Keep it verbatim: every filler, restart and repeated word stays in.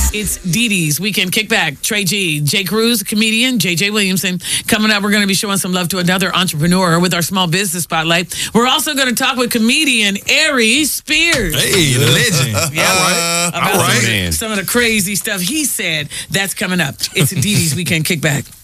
It's Dee Dee's Weekend Kickback. Trey G, Jay Cruz, comedian, J J Williamson. Coming up, we're going to be showing some love to another entrepreneur with our small business spotlight. We're also going to talk with comedian Aries Spears. Hey, the legend. Yeah, all right. About All right. some, of the, some of the crazy stuff he said. That's coming up. It's Dee Dee's Weekend Kickback.